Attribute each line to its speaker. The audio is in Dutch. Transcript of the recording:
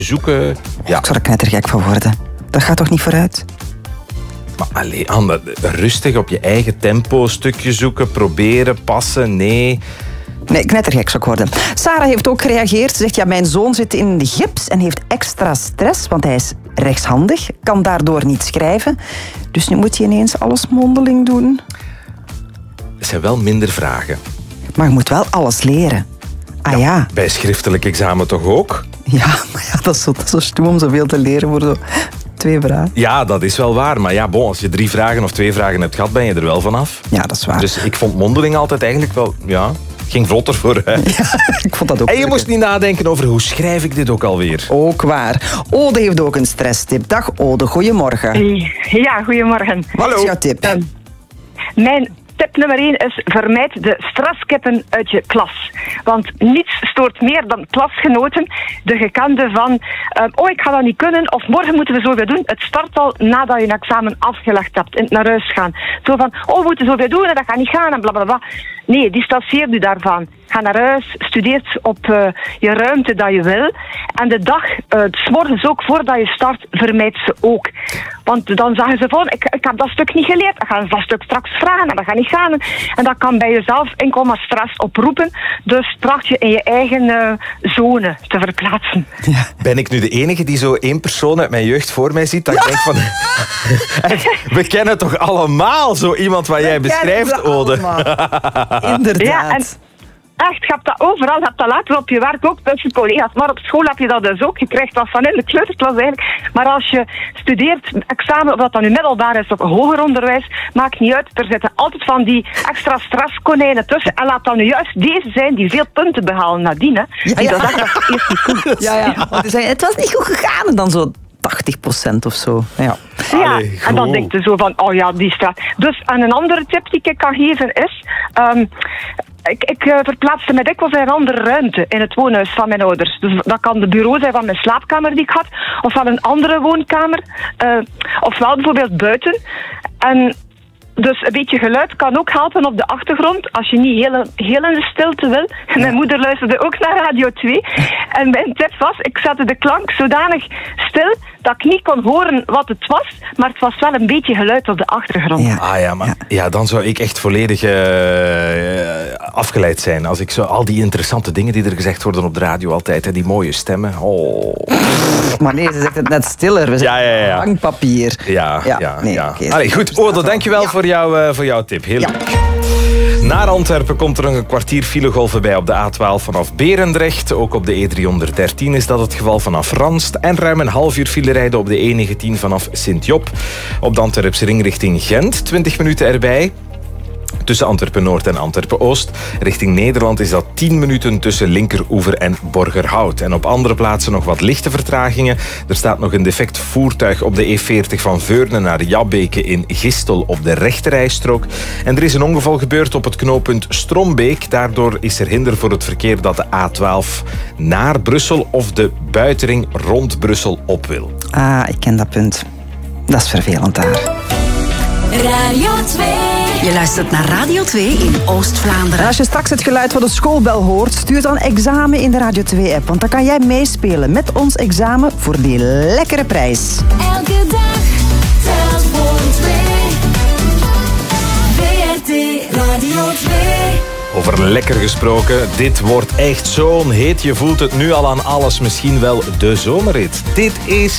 Speaker 1: zoeken. Ja.
Speaker 2: Ik zou er knettergek van worden. Dat gaat toch niet vooruit?
Speaker 1: Maar allee, Anne, rustig op je eigen tempo, stukje zoeken, proberen, passen, nee.
Speaker 2: Nee, knettergek zou ik worden. Sarah heeft ook gereageerd. Ze zegt, ja, mijn zoon zit in de gips en heeft extra stress, want hij is rechtshandig, kan daardoor niet schrijven. Dus nu moet hij ineens alles mondeling doen.
Speaker 1: Er zijn wel minder vragen.
Speaker 2: Maar je moet wel alles leren. Ah ja.
Speaker 1: Bij schriftelijk examen toch ook?
Speaker 2: Ja, maar ja, dat is zo stoem om zoveel te leren voor zo 2 vragen.
Speaker 1: Ja, dat is wel waar. Maar ja, bon, als je 3 vragen of 2 vragen hebt gehad, ben je er wel vanaf.
Speaker 2: Ja, dat is waar.
Speaker 1: Dus ik vond mondeling altijd eigenlijk wel... Ja, ging vlotter vooruit.
Speaker 2: Ja, ik vond dat ook.
Speaker 1: En je moest niet nadenken over hoe schrijf ik dit ook alweer.
Speaker 2: Ook waar. Ode heeft ook een stresstip. Dag Ode, goedemorgen.
Speaker 3: Ja, goedemorgen.
Speaker 2: Wat is jouw tip?
Speaker 3: Mijn tip nummer 1 is: vermijd de stresskippen uit je klas. Want niets stoort meer dan klasgenoten. De gekende van, ik ga dat niet kunnen, of morgen moeten we zoveel doen. Het start al nadat je een examen afgelegd hebt en naar huis gaan. Zo van, we moeten zoveel doen en dat gaat niet gaan en blablabla. Nee, distancieer u daarvan. Ga naar huis, studeer op je ruimte dat je wil. En de dag, 's morgens ook, voordat je start, vermijd ze ook. Want dan zeggen ze van, ik heb dat stuk niet geleerd. Ik ga dat stuk straks vragen en dat gaat niet gaan. En dat kan bij jezelf enkel maar stress oproepen. Dus tracht je in je eigen zone te verplaatsen.
Speaker 2: Ja.
Speaker 1: Ben ik nu de enige die zo 1 persoon uit mijn jeugd voor mij ziet? Dat ik denk van... We kennen toch allemaal zo iemand wat jij beschrijft, Ode?
Speaker 2: Inderdaad.
Speaker 3: Ja, en echt, je hebt dat overal, je hebt dat later op je werk ook tussen collega's, maar op school heb je dat dus ook. Je krijgt dat van in de kleuterklas eigenlijk. Maar als je studeert, examen, of dat dan nu middelbaar is of hoger onderwijs, maakt niet uit. Er zitten altijd van die extra stresskonijnen tussen. En laat dan nu juist deze zijn die veel punten behalen nadien. Hè. Die dat zeggen, dat is eerst niet goed.
Speaker 2: Ja. Want die zeggen, het was niet goed gegaan en dan zo 80% of zo. Ja.
Speaker 3: Ja,
Speaker 1: Allee,
Speaker 3: en dan
Speaker 1: goed.
Speaker 3: denk je zo van, die straat. Dus, en een andere tip die ik kan geven is... Ik verplaatste me dikwijls in een andere ruimte in het woonhuis van mijn ouders. Dus dat kan de bureau zijn van mijn slaapkamer die ik had, of van een andere woonkamer, ofwel bijvoorbeeld buiten. En dus een beetje geluid kan ook helpen op de achtergrond als je niet heel in de stilte wil. Mijn moeder luisterde ook naar Radio 2. En mijn tip was, ik zette de klank zodanig stil dat ik niet kon horen wat het was, maar het was wel een beetje geluid op de achtergrond.
Speaker 2: Ja.
Speaker 1: Ah ja, maar ja, dan zou ik echt volledig afgeleid zijn. Als ik zo al die interessante dingen die er gezegd worden op de radio altijd, hè, die mooie stemmen. Oh.
Speaker 2: Maar nee, ze zegt het net stiller. We
Speaker 1: Ja.
Speaker 2: zeggen hangpapier.
Speaker 1: Ja.
Speaker 2: oké.
Speaker 1: Allee, goed, Ode, dankjewel voor jouw tip. Heel leuk. Naar Antwerpen komt er een kwartier filegolf bij op de A12 vanaf Berendrecht. Ook op de E313 is dat het geval vanaf Ranst. En ruim een half uur file rijden op de E19 vanaf Sint-Job. Op de Antwerpse ring richting Gent, 20 minuten erbij. Tussen Antwerpen-Noord en Antwerpen-Oost. Richting Nederland is dat 10 minuten tussen Linkeroever en Borgerhout. En op andere plaatsen nog wat lichte vertragingen. Er staat nog een defect voertuig op de E40 van Veurne naar Jabbeke in Gistel op de rechterrijstrook. En er is een ongeval gebeurd op het knooppunt Strombeek. Daardoor is er hinder voor het verkeer dat de A12 naar Brussel of de buitenring rond Brussel op wil.
Speaker 2: Ah, ik ken dat punt. Dat is vervelend daar.
Speaker 4: Radio 2. Je luistert naar Radio 2 in Oost-Vlaanderen.
Speaker 2: En als je straks het geluid van de schoolbel hoort, stuur dan examen in de Radio 2-app. Want dan kan jij meespelen met ons examen voor die lekkere prijs.
Speaker 4: Elke dag telt voor 2. VRT Radio 2.
Speaker 1: Over lekker gesproken, dit wordt echt zo'n hit. Je voelt het nu al aan alles, misschien wel de zomerhit. Dit is